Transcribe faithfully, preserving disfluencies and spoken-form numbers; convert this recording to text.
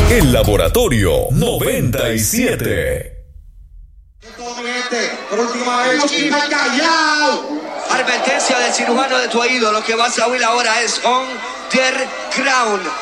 El Laboratorio noventa y siete. Por última vez, callao. Advertencia del cirujano de tu oído. Lo que vas a oír ahora es On The Ground.